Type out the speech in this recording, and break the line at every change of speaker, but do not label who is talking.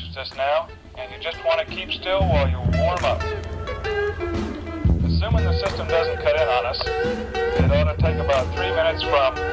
just now, and you just want to keep still while you warm up. Assuming the system doesn't cut in on us, it ought to take about 3 minutes from